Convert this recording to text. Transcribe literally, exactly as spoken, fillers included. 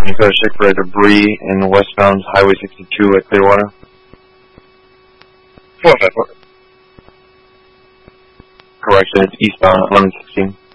You gotta check for debris in westbound Highway sixty-two at Clearwater. four five four. Correction, it's eastbound at eleven sixteen.